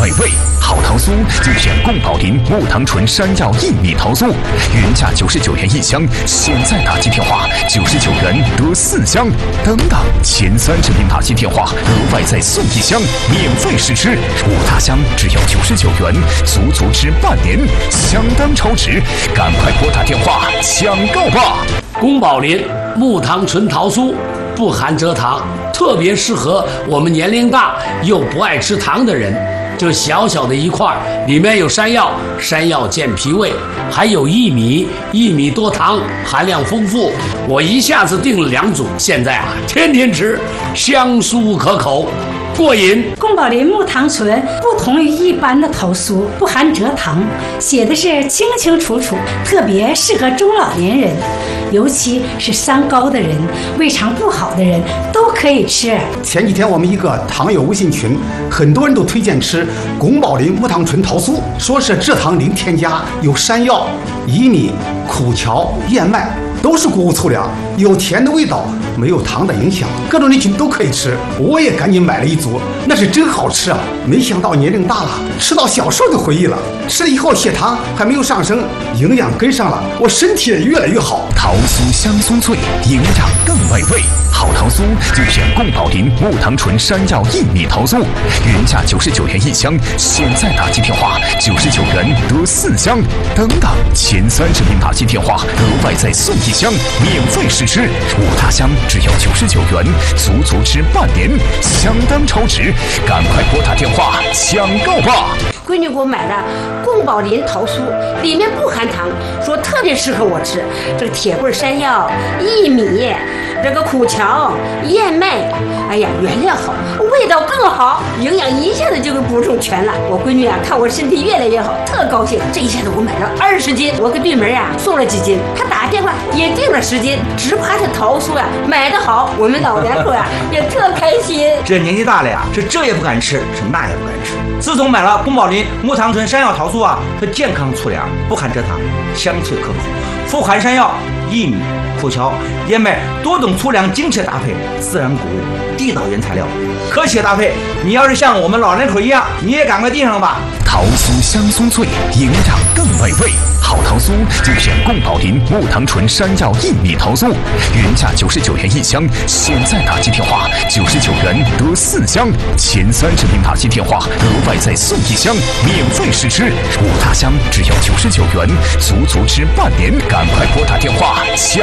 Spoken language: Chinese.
美味，好糖酥就选贡宝林木糖醇山药薏米桃酥，原价99元一箱，现在打进电话99元得4箱，等等，前30名打进电话额外再送1箱，免费试吃，5大箱只要99元，足吃半年，相当超值，赶快拨打电话抢购吧！ 宫保林木糖醇桃酥不含蔗糖，特别适合我们年龄大又不爱吃糖的人。这小小的一块，里面有山药，山药健脾胃，还有薏米，薏米多糖，含量丰富。我一下子订了2组，现在天天吃，香酥可口，过瘾。 宫保林木糖醇不同于一般的桃酥，不含蔗糖，写的是清清楚楚，特别适合中老年人，尤其是三高的人、胃肠不好的人都可以吃。 前几天我们一个糖友微信群，很多人都推荐吃宫保林木糖醇桃酥，说是蔗糖零添加，有山药、薏米、苦荞、燕麦，都是谷物粗粮，有甜的味道，没有糖的影响，各种人群都可以吃。我也赶紧买了1组，那是真好吃啊！没想到年龄大了，吃到小时候的回忆了。吃了以后血糖还没有上升，营养跟上了，我身体也越来越好。 桃酥香酥脆，营养更美味。好桃酥就选贡宝林木糖醇山药薏米桃酥，原价99元一箱，现在打进电话99元得4箱，等等，前30名打进电话额外再送1箱，免费试吃，5大箱只要99元，足吃半年，相当超值，赶快拨打电话抢购吧！ 闺女给我买的贡宝林桃酥，里面不含糖，说特别适合我吃。这个铁棍山药、薏米，这个苦荞、燕麦，哎呀，原料好，味道更好，营养一下子就给补充全了。我闺女看我身体越来越好，特高兴。这一下子我买了20斤，我给对门送了几斤，她打电话也订了10斤，只怕这桃酥买得好，我们老两口也特开心。 这年纪大了是这也不敢吃，是那也不敢吃。自从买了宫保林木糖醇山药桃酥它健康粗粮，不含蔗糖，香脆可口，富含山药、薏米、苦荞、燕麦多种粗粮精确搭配，自然谷物，地道原材料，科学搭配。你要是像我们老人口一样，你也赶快订上吧。 桃酥香酥脆，营养更美味。好桃酥就选贡宝林木糖醇山药薏米桃酥，原价99元一箱，现在打进电话99元得4箱，前30名打进电话额外再送1箱，免费试吃，5大箱只要99元，足吃半年，赶快拨打电话抢